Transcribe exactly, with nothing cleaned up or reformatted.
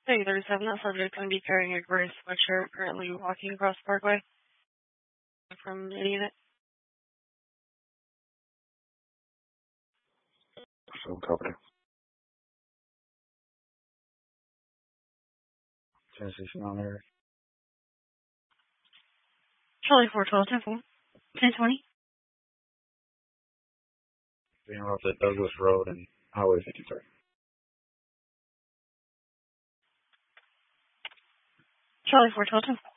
Hey, there's seven. That subject going to be carrying a gray sweatshirt, currently walking across the parkway from the unit. So copy. Tennessee on there. Charlie four twelve, ten four. ten twenty. Being off at Douglas Road and Highway fifty-three. Charlie four twelve, ten four.